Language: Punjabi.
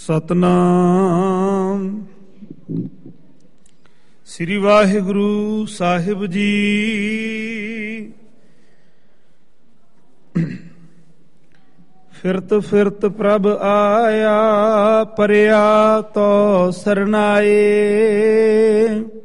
ਸਤਨਾਮ ਸ੍ਰੀ ਵਾਹਿਗੁਰੂ ਸਾਹਿਬ ਜੀ। ਫਿਰਤ ਫਿਰਤ ਪ੍ਰਭ ਆਇਆ, ਪਰਿਆ ਤੋ ਸਰਨਾਏ।